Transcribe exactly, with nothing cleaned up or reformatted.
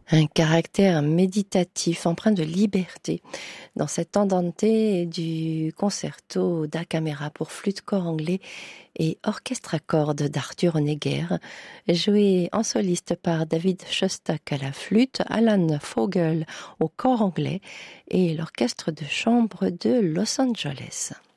Un caractère méditatif, empreint de liberté. Dans cet andante du concerto da camera pour flûte, cor anglais et orchestre à cordes d'Arthur Honegger, joué en soliste par David Shostak à la flûte, Alan Fogel au cor anglais et l'orchestre de chambre de Los Angeles.